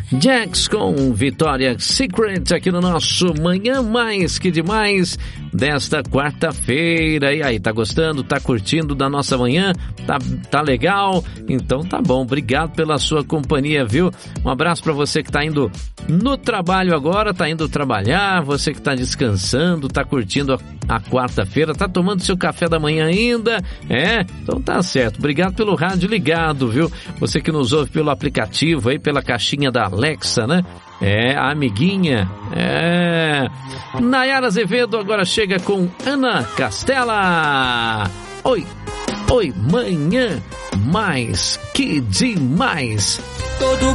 Jax com Victoria's Secret aqui no nosso Manhã Mais Que Demais desta quarta-feira. E aí, tá gostando? Tá curtindo da nossa manhã? Tá legal? Então tá bom, obrigado pela sua companhia, viu? Um abraço pra você que tá indo no trabalho agora, tá indo trabalhar, você que tá descansando, tá curtindo a quarta-feira, tá tomando seu café da manhã ainda? Então tá certo, obrigado pelo rádio ligado, viu? Você que nos ouve pelo aplicativo aí, pela caixinha da Alexa, né? A amiguinha. Nayara Azevedo agora chega com Ana Castela. Oi, manhã mais que demais. Todo